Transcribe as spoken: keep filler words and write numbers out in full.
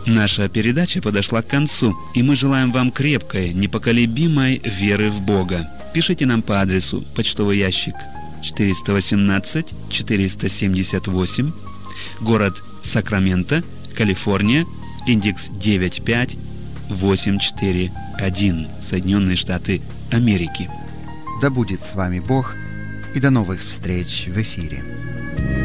Наша передача подошла к концу, и мы желаем вам крепкой, непоколебимой веры в Бога. Пишите нам по адресу: почтовый ящик четыреста восемнадцать четыреста семьдесят восемь, город Сакраменто, Калифорния, индекс девять пять восемь четыре один, Соединенные Штаты Америки. Да будет с вами Бог, и до новых встреч в эфире.